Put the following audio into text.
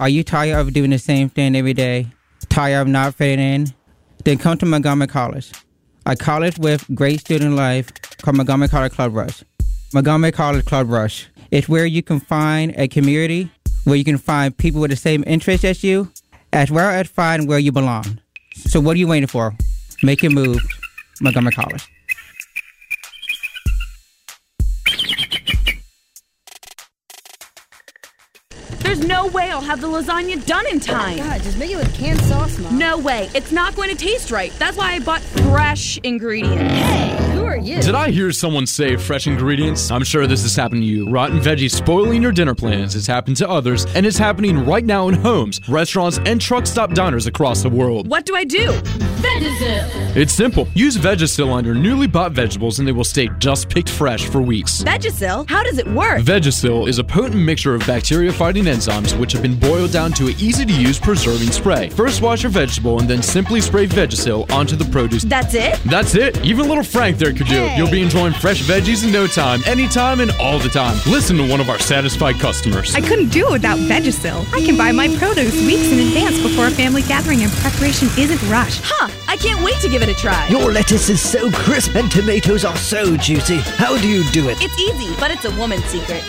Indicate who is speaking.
Speaker 1: Are you tired of doing the same thing every day? Tired of not fitting in? Then come to Montgomery College, a college with great student life called Montgomery College Club Rush. Montgomery College Club Rush. It's where you can find a community, where you can find people with the same interests as you, as well as find where you belong. So what are you waiting for? Make your move. Montgomery College.
Speaker 2: There's no way I'll have the lasagna done in time.
Speaker 3: God, just make it with canned sauce, Mom.
Speaker 2: No way. It's not going to taste right. That's why I bought fresh ingredients.
Speaker 3: Hey, who are you?
Speaker 4: Did I hear someone say fresh ingredients? I'm sure this has happened to you. Rotten veggies spoiling your dinner plans. It's happened to others, and it's happening right now in homes, restaurants, and truck stop diners across the world.
Speaker 2: What do I do?
Speaker 5: Vagisil.
Speaker 4: It's simple. Use Vagisil on your newly bought vegetables, and they will stay just picked fresh for weeks.
Speaker 2: Vagisil? How does it work?
Speaker 4: Vagisil is a potent mixture of bacteria-fighting enzymes which have been boiled down to an easy-to-use preserving spray. First wash your vegetable and then simply spray Vagisil onto the produce.
Speaker 2: That's it?
Speaker 4: That's it. Even little Frank there could do it. You'll be enjoying fresh veggies in no time, anytime, and all the time. Listen to one of our satisfied customers.
Speaker 6: I couldn't do it without Vagisil. I can buy my produce weeks in advance before a family gathering and preparation isn't rushed.
Speaker 2: Huh, I can't wait to give it a try.
Speaker 7: Your lettuce is so crisp and tomatoes are so juicy. How do you do it?
Speaker 2: It's easy, but it's a woman's secret.